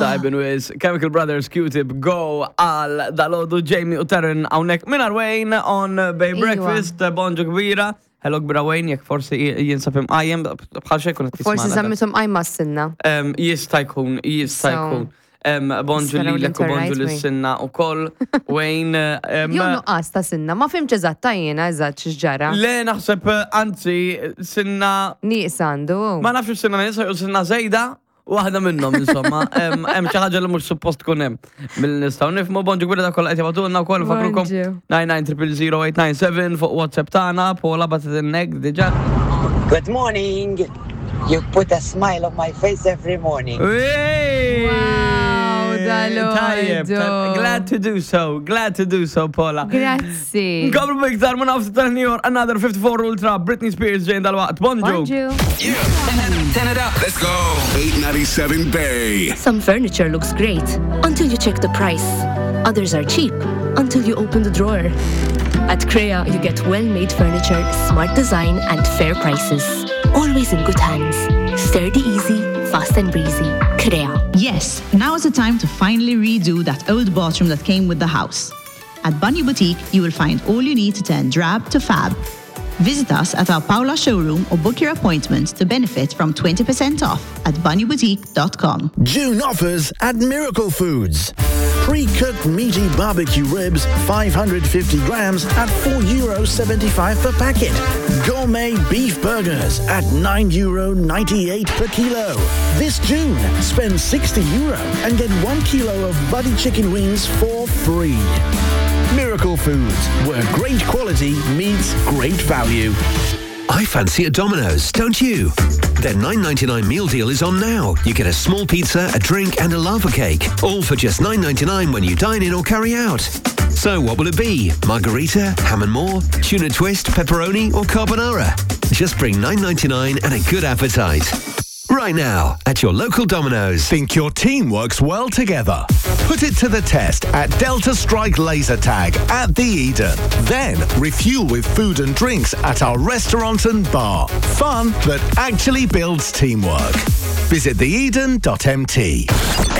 Tajbin Wiz, Chemical Brothers, Q-Tip, Go, Al, Dalodu, Jamie u Taryn għawnek minn Wayne on Bay Breakfast, bonġu kbira. Hello kbira Wayne, jek forsi jinsab imqajem, bħal xej kunet tisma. Forsi zammitum qajma s-sinna. Jista' jkun. Bonġu li l-ek u bonġu l-sinna u koll. Wayne. Jew nuqqas ta' sinna, ma fimx eżatt ta' jiena eżatt x'ġara. Le naħseb anzi sinna. Nieqes għandu. Ma nafx sinna nisa u sinna zejda. Waħda minnhom insomma, hemm xi ħaġa li mhux suppost tkun hemm. Mill-nistgħu nifhmu bonġu gwida ta' kollha qed jibgħatulna wkoll fakrukom 99000897 fuq WhatsApp tagħna, Paula batet in-nek diġà. Good morning. You put a smile on my face every morning. Wow, Dalodu. Glad to do so, Paula. Grazzi. Qabel biktar minn nafsi tal-New York, another 54 Ultra, Britney Spears ġejn dal-waqt. Bonġu. Turn it up. Let's go. 897 Bay. Some furniture looks great until you check the price. Others are cheap until you open the drawer. At Crea, you get well-made furniture, smart design, and fair prices. Always in good hands. Sturdy easy, fast and breezy. Crea. Yes, now is the time to finally redo that old bathroom that came with the house. At Bunny Boutique, you will find all you need to turn drab to fab. Visit us at our Paula showroom or book your appointment to benefit from 20% off at bunnyboutique.com. June offers at Miracle Foods. Pre-cooked meaty barbecue ribs, 550 grams at €4.75 per packet. Gourmet beef burgers at €9.98 per kilo. This June, spend €60 and get 1 kilo of Buddy chicken wings for free. Miracle Foods, where great quality meets great value. I fancy a Domino's, don't you? Their $9.99 meal deal is on now. You get a small pizza, a drink and a lava cake, all for just $9.99 when you dine in or carry out. So what will it be? Margarita, ham and more, tuna twist, pepperoni or carbonara? Just bring $9.99 and a good appetite. Right now, at your local Domino's. Think your team works well together? Put it to the test at Delta Strike Laser Tag at the Eden. Then refuel with food and drinks at our restaurant and bar. Fun that actually builds teamwork. Visit theeden.mt.